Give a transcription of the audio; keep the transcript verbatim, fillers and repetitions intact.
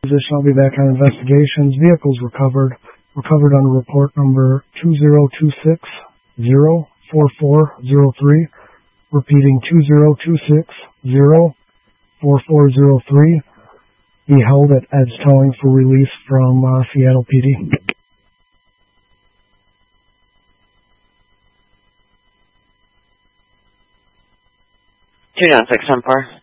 Position, I'll be back on investigations. Vehicles recovered. Recovered on report number two zero two six zero four four zero three. Repeating two zero two six zero four four zero three. Be held at Ed's Towing for release from uh, Seattle P D. two nine six ten four.